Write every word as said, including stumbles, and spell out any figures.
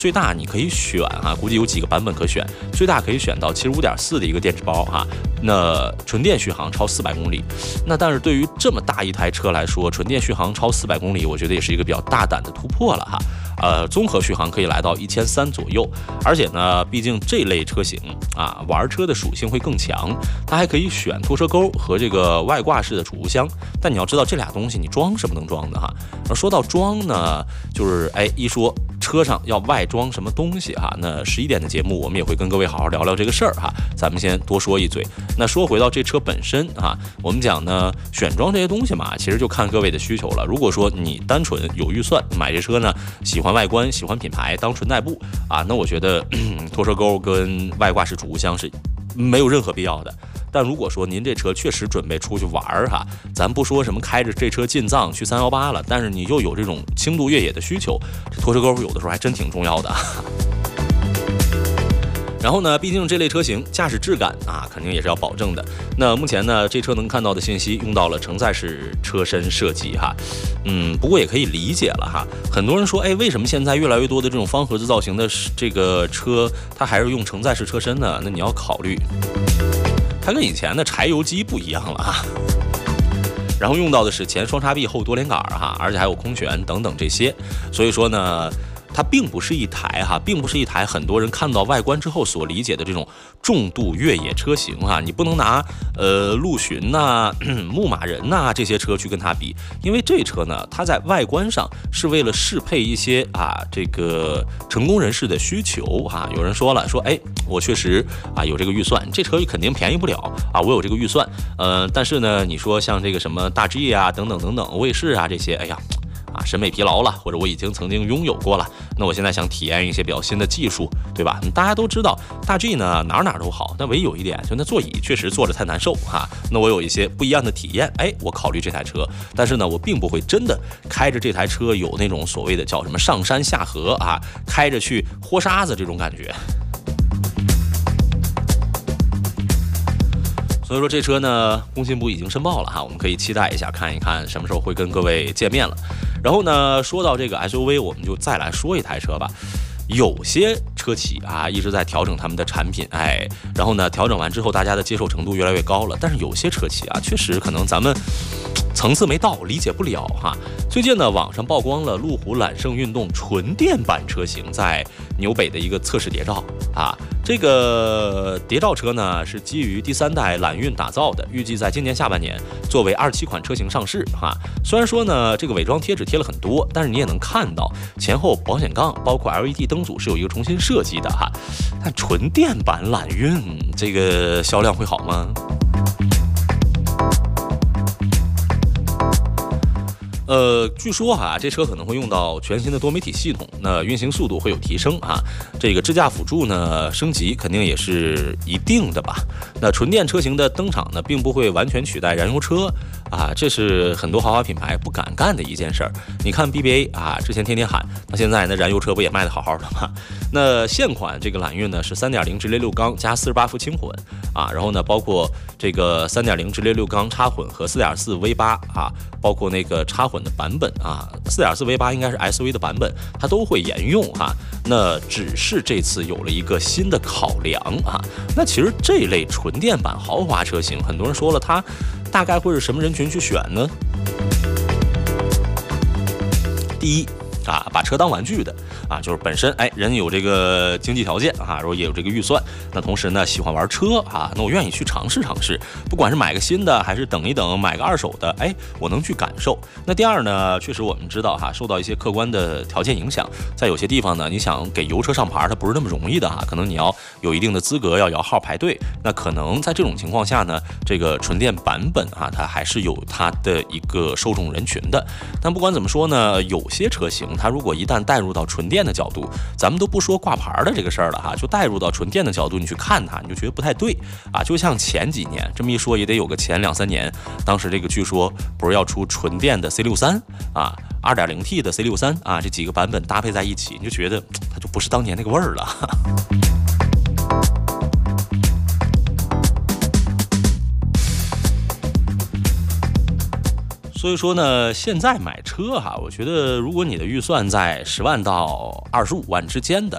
最大你可以选啊，估计有几个版本可选，最大可以选到七十五点四的一个电池包哈、啊，那纯电续航超四百公里。那但是对于这么大一台车来说，纯电续航超四百公里，我觉得也是一个比较大胆的突破了哈。呃，综合续航可以来到一千三左右，而且呢，毕竟这类车型啊，玩车的属性会更强，它还可以选拖车钩和这个外挂式的储物箱。但你要知道，这俩东西你装是不能装的哈。而说到装呢，就是哎，一说车上要外装什么东西哈，那十一点的节目我们也会跟各位好好聊聊这个事儿哈。咱们先多说一嘴。那说回到这车本身啊，我们讲呢，选装这些东西嘛，其实就看各位的需求了。如果说你单纯有预算买这车呢，喜欢外观、喜欢品牌，当纯代步啊，那我觉得拖车钩跟外挂式储物箱是没有任何必要的。但如果说您这车确实准备出去玩儿哈，咱不说什么开着这车进藏去三幺八了，但是你又有这种轻度越野的需求，这拖车钩有的时候还真挺重要的。然后呢，毕竟这类车型驾驶质感啊，肯定也是要保证的。那目前呢，这车能看到的信息用到了承载式车身设计哈，嗯，不过也可以理解了哈。很多人说，哎，为什么现在越来越多的这种方盒子造型的这个车，它还是用承载式车身呢？那你要考虑，它跟以前的柴油机不一样了啊。然后用到的是前双叉臂后多连杆哈，而且还有空悬等等这些，所以说呢，它并不是一台哈，并不是一台很多人看到外观之后所理解的这种重度越野车型哈。你不能拿呃陆巡呐、牧马人呐这些车去跟它比，因为这车呢，它在外观上是为了适配一些啊这个成功人士的需求哈。有人说了，说哎，我确实啊有这个预算，这车肯定便宜不了啊，我有这个预算，呃，但是呢，你说像这个什么大 G 啊等等等等卫士啊这些，哎呀。啊，审美疲劳了，或者我已经曾经拥有过了，那我现在想体验一些比较新的技术，对吧？大家都知道大 G 呢哪哪都好，但唯有一点就那座椅确实坐着太难受哈。那我有一些不一样的体验，哎，我考虑这台车，但是呢，我并不会真的开着这台车有那种所谓的叫什么上山下河啊，开着去豁沙子这种感觉。所以说这车呢，工信部已经申报了哈，我们可以期待一下，看一看什么时候会跟各位见面了。然后呢，说到这个 S U V， 我们就再来说一台车吧。有些车企啊一直在调整他们的产品，哎，然后呢调整完之后，大家的接受程度越来越高了。但是有些车企啊，确实可能咱们层次没到，理解不了哈。最近呢，网上曝光了路虎揽胜运动纯电版车型在纽北的一个测试谍照啊。这个谍照车呢是基于第三代揽运打造的，预计在今年下半年作为二期款车型上市哈。虽然说呢这个伪装贴纸贴了很多，但是你也能看到前后保险杠包括 L E D 灯组是有一个重新设计的哈。但纯电版揽运这个销量会好吗？呃，据说哈，这车可能会用到全新的多媒体系统，那运行速度会有提升啊。这个支架辅助呢升级肯定也是一定的吧。那纯电车型的登场呢，并不会完全取代燃油车啊，这是很多豪华品牌不敢干的一件事儿。你看 B B A 啊，之前天天喊，那现在那燃油车不也卖得好好的吗？那现款这个揽运呢是 三点零 直列六缸加四十八伏轻混啊，然后呢包括这个 三点零 直列六缸插混和 四点四 V 八 啊，包括那个插混的版本啊 ，四点四 V 八 应该是 S U V 的版本，它都会沿用哈。那只是这次有了一个新的考量啊。那其实这类纯电版豪华车型，很多人说了，它大概会是什么人群去选呢？第一啊，把车当玩具的啊，就是本身哎人有这个经济条件啊，然后也有这个预算，那同时呢喜欢玩车啊，那我愿意去尝试尝试，不管是买个新的还是等一等买个二手的，哎，我能去感受。那第二呢，确实我们知道哈，受到一些客观的条件影响，在有些地方呢，你想给油车上牌，它不是那么容易的哈，可能你要有一定的资格，要摇号排队。那可能在这种情况下呢，这个纯电版本啊，它还是有它的一个受众人群的。但不管怎么说呢，有些车型它如果一旦带入到纯电的角度，咱们都不说挂牌的这个事儿了哈，就带入到纯电的角度，你去看它，你就觉得不太对啊。就像前几年这么一说，也得有个前两三年，当时这个据说不是要出纯电的 C 六十三 啊 ，二点零 T 的 C 六十三 啊，这几个版本搭配在一起，你就觉得它就不是当年那个味儿了。所以说呢，现在买车哈，我觉得如果你的预算在十万到二十五万之间的，